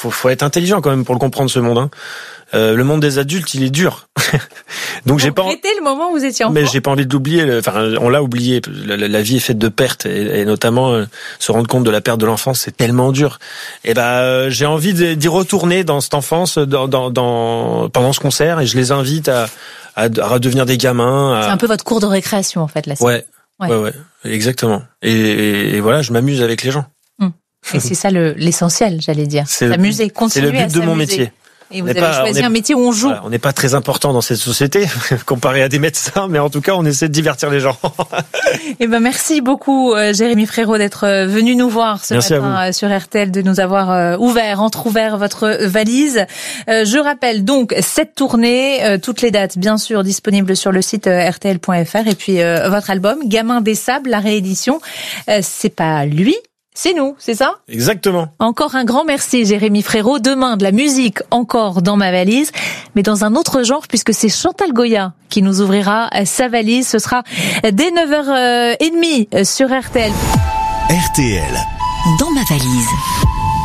faut être intelligent quand même pour le comprendre, ce monde. Le monde des adultes, il est dur. Donc j'ai pas regretté le moment où vous étiez enfant. Mais j'ai pas envie de l'oublier. On l'a oublié. La vie est faite de pertes et notamment se rendre compte de la perte de l'enfance, c'est tellement dur. Et j'ai envie d'y retourner dans cette enfance, pendant ce concert, et je les invite à redevenir des gamins. C'est un peu votre cours de récréation en fait là. Ouais, exactement. Et voilà, je m'amuse avec les gens. Et c'est ça l'essentiel, j'allais dire. S'amuser, continuer à s'amuser. C'est le but de mon métier. Et vous avez choisi un métier où on joue. Voilà, on n'est pas très important dans cette société, comparé à des médecins, mais en tout cas, on essaie de divertir les gens. Merci beaucoup, Jérémy Frérot, d'être venu nous voir ce matin sur RTL, de nous avoir entrouvert votre valise. Je rappelle donc cette tournée, toutes les dates, bien sûr, disponibles sur le site rtl.fr, et puis votre album, Gamin des Sables, la réédition. C'est pas lui, c'est nous, c'est ça ? Exactement. Encore un grand merci, Jérémy Frérot. Demain, de la musique encore dans ma valise, mais dans un autre genre, puisque c'est Chantal Goya qui nous ouvrira sa valise. Ce sera dès 9h30 sur RTL. RTL. Dans ma valise.